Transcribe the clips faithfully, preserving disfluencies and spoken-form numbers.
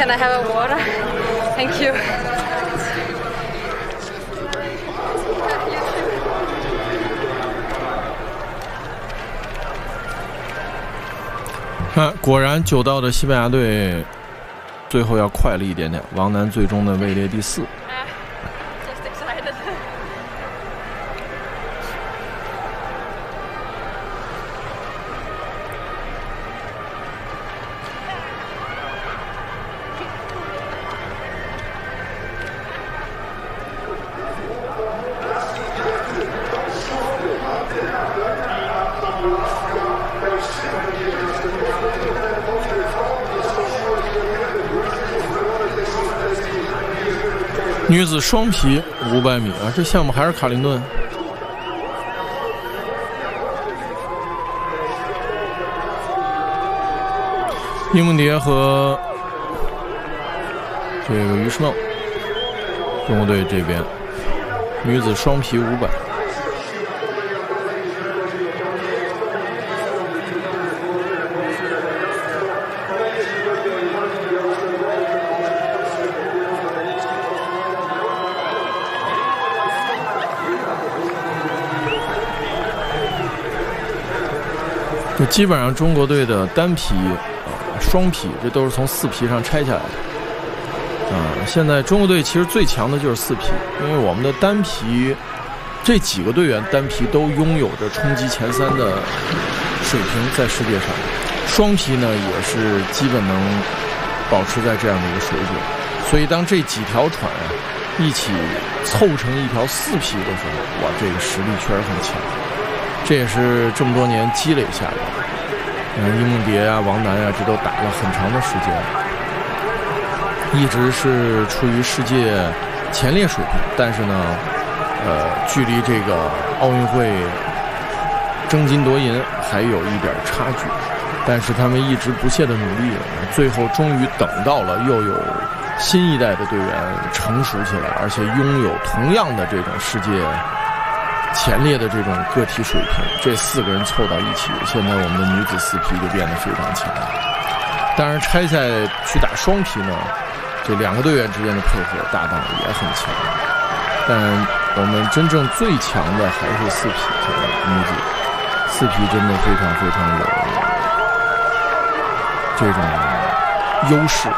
Can I have a water? Thank you. 啊，果然九道的西班牙队最后要快了一点点，王楠最终的位列第四。女子双皮五百米啊，这项目还是卡林顿。伊梦蝶和这个于诗梦，中国队这边女子双皮五百。就基本上中国队的单皮、呃、双皮，这都是从四皮上拆下来的。啊、呃，现在中国队其实最强的就是四皮，因为我们的单皮这几个队员单皮都拥有着冲击前三的水平，在世界上。双皮呢也是基本能保持在这样的一个水准，所以当这几条船啊一起凑成一条四皮的时候，哇，这个实力确实很强。这也是这么多年积累下来的。嗯，伊梦蝶啊、王楠啊，这都打了很长的时间，一直是处于世界前列水平。但是呢，呃，距离这个奥运会争金夺银还有一点差距。但是他们一直不懈的努力，最后终于等到了又有新一代的队员成熟起来，而且拥有同样的这种世界前列的这种个体水平，这四个人凑到一起，现在我们的女子四皮就变得非常强。当然拆赛去打双皮呢，这两个队员之间的配合搭档也很强，但我们真正最强的还是四皮女子，四皮真的非常非常有这种优势。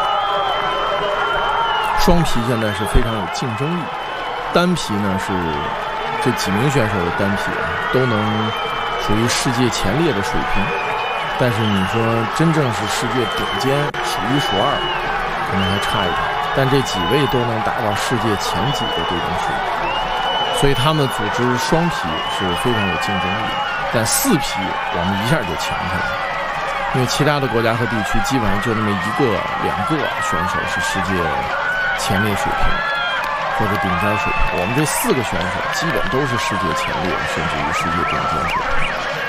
双皮现在是非常有竞争力，单皮呢是这几名选手的单皮啊，都能属于世界前列的水平，但是你说真正是世界顶尖数一数二，可能还差一点。但这几位都能达到世界前几的这种水平，所以他们组织双皮是非常有竞争力。但四皮我们一下就强下来，因为其他的国家和地区基本上就那么一个两个选手是世界前列水平或者顶尖水平，我们这四个选手基本都是世界前列，甚至于世界顶尖水平。